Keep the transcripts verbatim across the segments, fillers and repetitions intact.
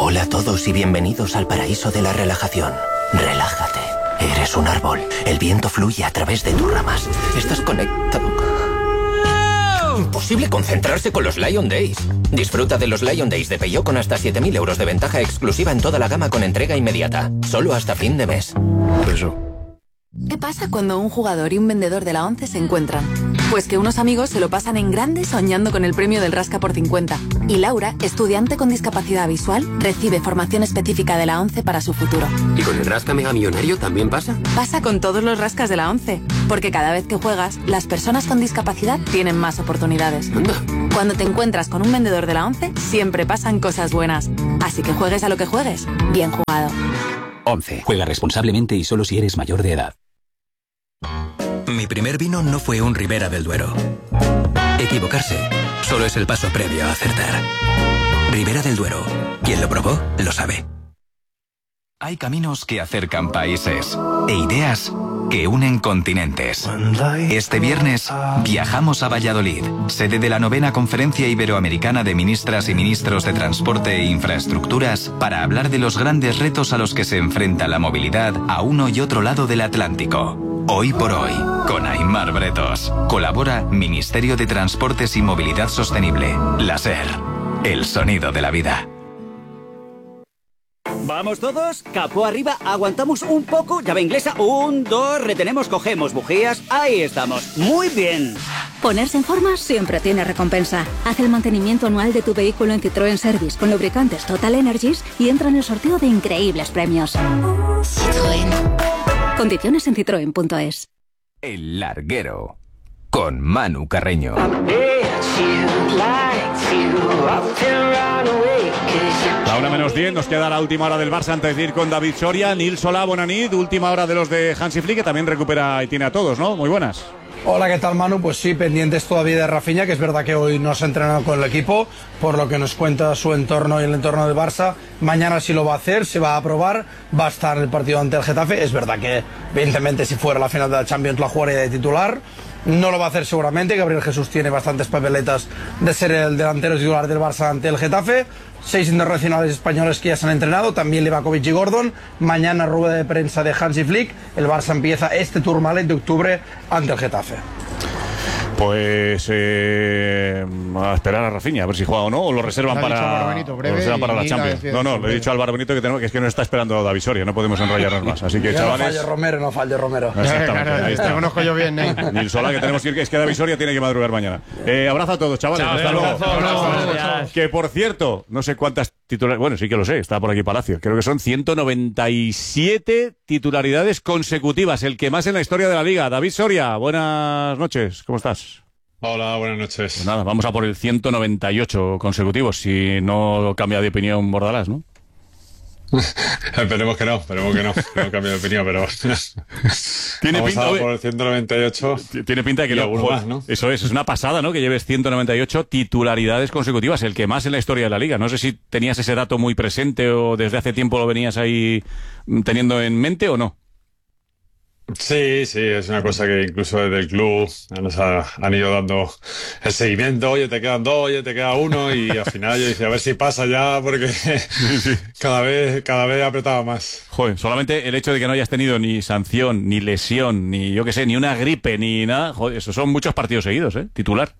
Hola a todos y bienvenidos al paraíso de la relajación. Relájate. Eres un árbol. El viento fluye a través de tus ramas. Estás conectado. Imposible concentrarse con los Lion Days. Disfruta de los Lion Days de Peugeot con hasta siete mil euros de ventaja exclusiva en toda la gama con entrega inmediata. Solo hasta fin de mes. Eso. ¿Qué pasa cuando un jugador y un vendedor de la ONCE se encuentran? Pues que unos amigos se lo pasan en grande soñando con el premio del Rasca por cincuenta. Y Laura, estudiante con discapacidad visual, recibe formación específica de la ONCE para su futuro. ¿Y con el Rasca Mega Millonario también pasa? Pasa con todos los rascas de la ONCE. Porque cada vez que juegas, las personas con discapacidad tienen más oportunidades. Anda. Cuando te encuentras con un vendedor de la ONCE, siempre pasan cosas buenas. Así que juegues a lo que juegues, bien jugado. ONCE. Juega responsablemente y solo si eres mayor de edad. Mi primer vino no fue un Ribera del Duero. Equivocarse solo es el paso previo a acertar. Ribera del Duero. Quien lo probó, lo sabe. Hay caminos que acercan países e ideas que unen continentes. Este viernes viajamos a Valladolid, sede de la novena Conferencia Iberoamericana de Ministras y Ministros de Transporte e Infraestructuras, para hablar de los grandes retos a los que se enfrenta la movilidad a uno y otro lado del Atlántico. Hoy por hoy, con Aimar Bretos. Colabora Ministerio de Transportes y Movilidad Sostenible. La SER, el sonido de la vida. ¿Vamos todos? Capó arriba, aguantamos un poco, llave inglesa, un, dos, retenemos, cogemos bujías, ahí estamos, muy bien. Ponerse en forma siempre tiene recompensa. Haz el mantenimiento anual de tu vehículo en Citroën Service con lubricantes Total Energies y entra en el sorteo de increíbles premios. Citroën. Condiciones en citroen punto es. El Larguero, con Manu Carreño. La una menos diez, nos queda la última hora del Barça antes de ir con David Soria. Nil Solá, Bonanit, última hora de los de Hansi Flick, que también recupera y tiene a todos, ¿no? Muy buenas. Hola, ¿qué tal, Manu? Pues sí, pendientes todavía de Rafinha, que es verdad que hoy no se ha entrenado con el equipo, por lo que nos cuenta su entorno y el entorno del Barça. Mañana sí lo va a hacer, se va a probar, va a estar en el partido ante el Getafe. Es verdad que, evidentemente, si fuera la final de la Champions la jugaría de titular. No lo va a hacer seguramente. Gabriel Jesús tiene bastantes papeletas de ser el delantero titular del Barça ante el Getafe. Seis internacionales españoles que ya se han entrenado, también Livakovic y Gordon. Mañana rueda de prensa de Hansi Flick. El Barça empieza este Tourmalet de octubre ante el Getafe. Pues eh, a esperar a Rafinha, a ver si juega o no, o lo reservan para, Benito, breve, lo reservan para la Champions. No, no, le he dicho a Álvaro Benito que, tenemos, que es que nos está esperando David Soria, no podemos enrollarnos más. Así que, ya chavales. No falle Romero, no falle Romero. Exactamente, ahí está. Te conozco yo bien, ¿eh? Nil Solá, que tenemos que ir, es que David Soria tiene que madrugar mañana. Eh, abrazo a todos, chavales. Chao, hasta luego. abrazo, abrazo, abrazo, abrazo. Que por cierto, no sé cuántas titularidades. Bueno, sí que lo sé, está por aquí Palacio. Creo que son ciento noventa y siete titularidades consecutivas, el que más en la historia de la Liga. David Soria, buenas noches, ¿cómo estás? Hola, buenas noches. Pues nada, vamos a por el ciento noventa y ocho consecutivos, si no cambia de opinión Bordalás, ¿no? Esperemos que no, esperemos que no, que no cambie de opinión, pero tiene vamos pinta a por el ciento noventa y ocho. Tiene pinta de que lo, más, ¿no? Eso es, es una pasada, ¿no? Que lleves ciento noventa y ocho titularidades consecutivas, el que más en la historia de la Liga. No sé si tenías ese dato muy presente o desde hace tiempo lo venías ahí teniendo en mente o no. Sí, sí, es una cosa que incluso desde el club nos ha, han ido dando el seguimiento. Oye, te quedan dos, oye, te queda uno, y al final yo dije, a ver si pasa ya, porque sí. cada vez cada vez apretaba más. Joder, solamente el hecho de que no hayas tenido ni sanción, ni lesión, ni yo qué sé, ni una gripe, ni nada, joder, esos son muchos partidos seguidos, ¿eh? Titular.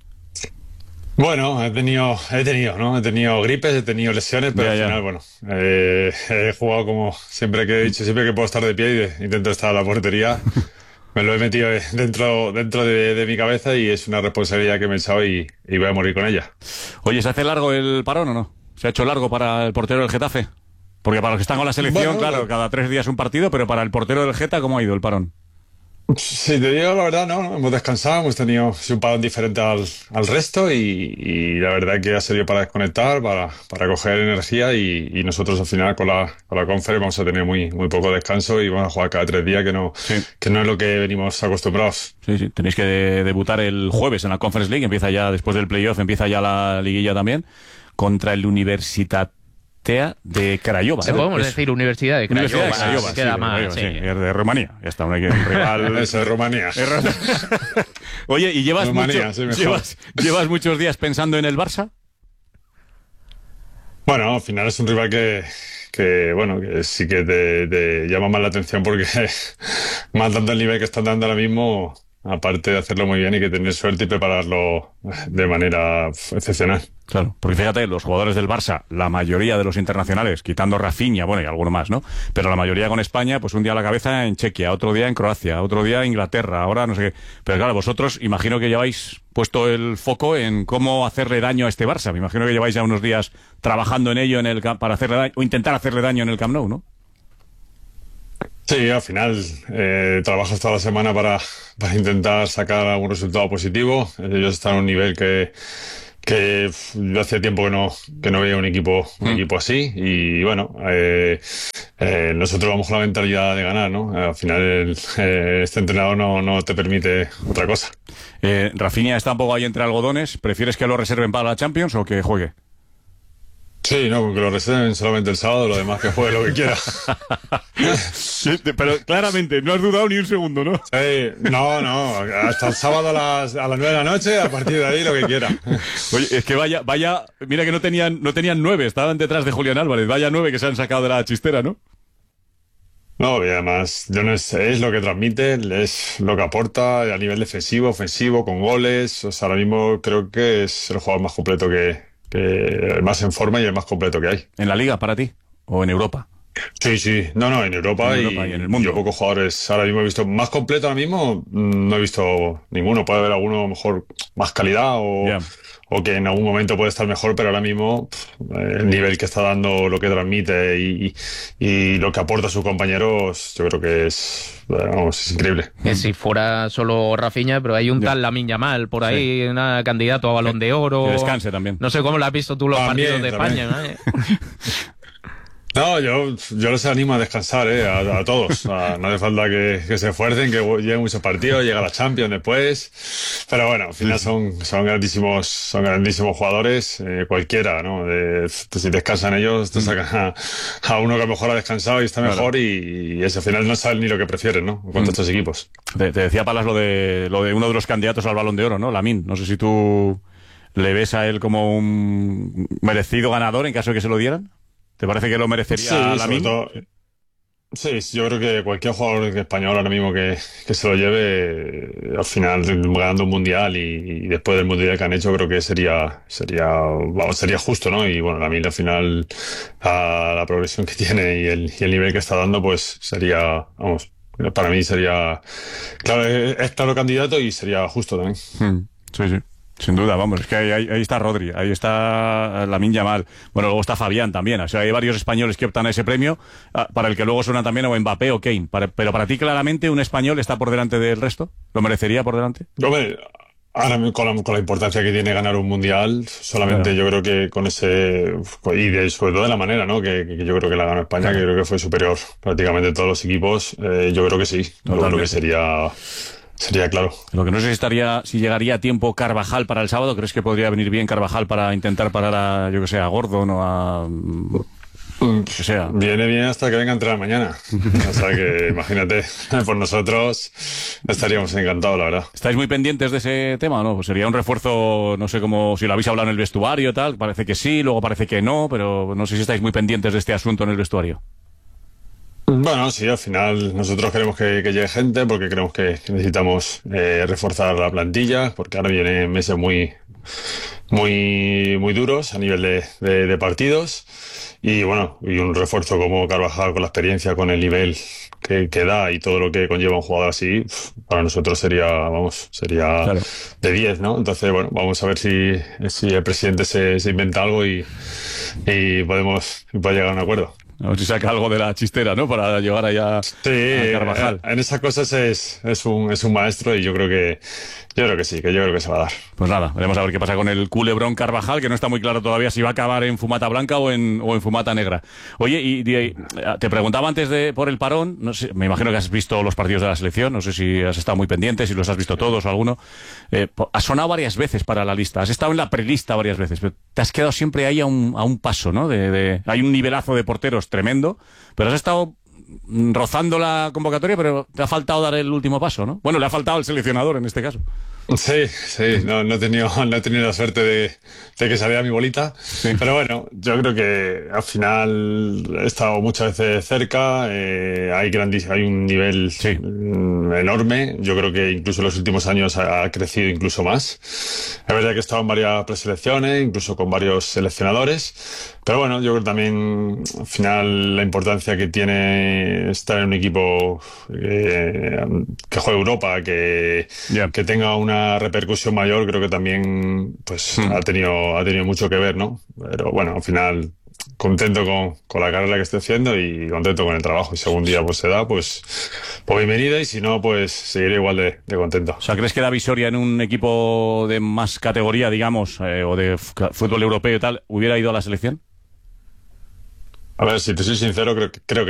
Bueno, he tenido, he tenido, ¿no? He tenido gripes, he tenido lesiones, pero ya, al final, ya. bueno, eh, he jugado como siempre que he dicho, siempre que puedo estar de pie y de, intento estar a la portería. Me lo he metido dentro, dentro de, de mi cabeza y es una responsabilidad que me he echado y, y voy a morir con ella. Oye, ¿se hace largo el parón o no? ¿Se ha hecho largo para el portero del Getafe? Porque para los que están con la selección, bueno, claro, no. cada tres días un partido, pero para el portero del Geta, ¿cómo ha ido el parón? Si te digo la verdad, no, hemos descansado, hemos tenido un parón diferente al, al resto y, y la verdad que ha servido para desconectar, para, para coger energía y, y nosotros al final con la, con la conferencia vamos a tener muy, muy poco descanso y vamos a jugar cada tres días, que no, sí. que no es lo que venimos acostumbrados. Sí, sí, tenéis que de, debutar el jueves en la Conference League, empieza ya después del playoff, empieza ya la liguilla también, contra el Universitat de Craiova. Se podemos es, decir Universidad de Craiova. Universidad de Craiova, sí, queda de, mal, Craiova, sí. sí. Es de Rumanía. Ya está, un rival. Eso es Rumanía. Oye, ¿y llevas, Rumanía, mucho, sí, llevas, llevas muchos días pensando en el Barça? Bueno, al final es un rival que, que bueno, que sí que te, te llama más la atención porque más dando el nivel que están dando ahora mismo, aparte de hacerlo muy bien, hay que tener suerte y prepararlo de manera excepcional. Claro, porque fíjate, los jugadores del Barça, la mayoría de los internacionales, quitando Rafinha, bueno, y alguno más, ¿no? Pero la mayoría con España, pues un día a la cabeza en Chequia, otro día en Croacia, otro día en Inglaterra, ahora no sé qué. Pero claro, vosotros imagino que lleváis puesto el foco en cómo hacerle daño a este Barça. Me imagino que lleváis ya unos días trabajando en ello en el para hacerle daño, o intentar hacerle daño en el Camp Nou, ¿no? Sí, al final eh, trabajas toda la semana para, para intentar sacar algún resultado positivo. Ellos están a un nivel que que yo hacía tiempo que no que no veía un equipo un mm. equipo así y bueno eh, eh, nosotros vamos con la mentalidad de ganar, ¿no? Al final el, eh, este entrenador no, no te permite otra cosa. eh, Rafinha está un poco ahí entre algodones. ¿Prefieres que lo reserven para la Champions o que juegue? Sí, no, que lo reserven solamente el sábado, lo demás que juegue lo que quiera. Pero claramente, no has dudado ni un segundo, ¿no? Sí, no, no, hasta el sábado a las, a las nueve de la noche, a partir de ahí lo que quiera. Oye, es que vaya, vaya, mira que no tenían, no tenían nueve, estaban detrás de Julián Álvarez, vaya nueve que se han sacado de la chistera, ¿no? No, y además, yo no sé, es lo que transmite, es lo que aporta a nivel defensivo, ofensivo, con goles. O sea, ahora mismo creo que es el jugador más completo que, que el más en forma y el más completo que hay. ¿En la Liga para ti? ¿O en Europa? Sí, sí, no, no, en Europa, en Europa y, y en el mundo. Yo pocos jugadores ahora mismo he visto más completo ahora mismo, no he visto ninguno. Puede haber alguno mejor, más calidad o, yeah. o que en algún momento puede estar mejor, pero ahora mismo el nivel que está dando, lo que transmite y, y, y lo que aporta a sus compañeros, yo creo que es, vamos, es increíble. Que si fuera solo Rafinha, pero hay un tal Lamine Yamal por ahí, sí. una candidato a Balón de Oro. Que descanse también. No sé cómo lo has visto tú los también, partidos de también. España, ¿eh? No, yo, yo les animo a descansar, ¿eh? A, a todos. A, no hace falta que, que se esfuercen, que lleguen muchos partidos, llega la Champions después. Pero bueno, al final son, son grandísimos, son grandísimos jugadores, eh, cualquiera, ¿no? De, si descansan ellos, te sacan a, a uno que a lo mejor ha descansado y está mejor, claro. y, y ese al final no saben ni lo que prefieren, ¿no? En cuanto mm. a estos equipos. Te, te decía, Palas, lo de, lo de uno de los candidatos al Balón de Oro, ¿no? Lamine. No sé si tú le ves a él como un merecido ganador en caso de que se lo dieran. ¿Te parece que lo merecería sí, Lamine? Todo, sí, yo creo que cualquier jugador español ahora mismo que, que se lo lleve, al final ganando un mundial y, y después del mundial que han hecho, creo que sería sería vamos, sería justo, ¿no? Y bueno, Lamine al final, a la progresión que tiene y el, y el nivel que está dando, pues sería, vamos, para mí sería, claro, es claro candidato y sería justo también. Hmm, sí, sí. Sin duda, vamos, es que ahí, ahí, ahí está Rodri, ahí está Lamine Yamal, bueno, luego está Fabián también, o sea, hay varios españoles que optan a ese premio, para el que luego suena también o Mbappé o Kane, para, pero para ti claramente un español está por delante del resto, ¿lo merecería por delante? Hombre, ahora con la, con la importancia que tiene ganar un mundial, solamente claro. Yo creo que con ese, y de, sobre todo de la manera, ¿no? Que, que yo creo que la ganó España, claro. Que yo creo que fue superior prácticamente todos los equipos, eh, yo creo que sí, yo creo que sería... Sería claro. Lo que no sé si estaría, si llegaría a tiempo Carvajal para el sábado. ¿Crees que podría venir bien Carvajal para intentar parar a, yo que sé, a Gordon o a... que sea? Viene bien hasta que venga a entrenar mañana. O sea que, imagínate, por nosotros estaríamos encantados, la verdad. ¿Estáis muy pendientes de ese tema o no? Pues sería un refuerzo, no sé cómo, si lo habéis hablado en el vestuario y tal. Parece que sí, luego parece que no, pero no sé si estáis muy pendientes de este asunto en el vestuario. Bueno, sí, al final nosotros queremos que, que llegue gente porque creemos que necesitamos eh, reforzar la plantilla, porque ahora vienen meses muy muy muy duros a nivel de, de, de partidos y bueno, y un refuerzo como Carvajal con la experiencia, con el nivel que, que da y todo lo que conlleva un jugador así, para nosotros sería, vamos, sería claro. de diez, ¿no? Entonces, bueno, vamos a ver si, si el presidente se, se inventa algo y, y podemos puede llegar a un acuerdo. A ver si saca algo de la chistera, ¿no? Para llegar allá sí, a Carvajal. En esas cosas es, es un es un maestro y yo creo que yo creo que sí, que yo creo que se va a dar. Pues nada, veremos a ver qué pasa con el culebrón Carvajal, que no está muy claro todavía si va a acabar en fumata blanca o en o en fumata negra. Oye, y, y te preguntaba antes de por el parón, no sé, me imagino que has visto los partidos de la selección, no sé si has estado muy pendiente, si los has visto todos o alguno. Eh, has sonado varias veces para la lista, has estado en la prelista varias veces, pero te has quedado siempre ahí a un, a un paso, ¿no? De, de, hay un nivelazo de porteros tremendo, pero has estado rozando la convocatoria, pero te ha faltado dar el último paso, ¿no? Bueno, le ha faltado el seleccionador en este caso. Sí, sí, no, no, he tenido, no he tenido la suerte de, de que saliera mi bolita, sí. Pero bueno, yo creo que al final he estado muchas veces cerca, eh, hay, grandis, hay un nivel sí. enorme, yo creo que incluso en los últimos años ha, ha crecido incluso más. Es verdad que he estado en varias preselecciones, incluso con varios seleccionadores, pero bueno, yo creo también al final la importancia que tiene estar en un equipo eh, que juegue Europa, que, yeah. que tenga una repercusión mayor, creo que también pues mm. ha tenido ha tenido mucho que ver, ¿no? Pero bueno, al final contento con, con la carrera que estoy haciendo y contento con el trabajo, y si algún día pues se da, pues, pues bienvenida, y si no, pues seguiré igual de, de contento. O sea, ¿crees que David Soria en un equipo de más categoría, digamos, eh, o de fútbol europeo y tal, hubiera ido a la selección? A ver, si te soy sincero, creo, creo que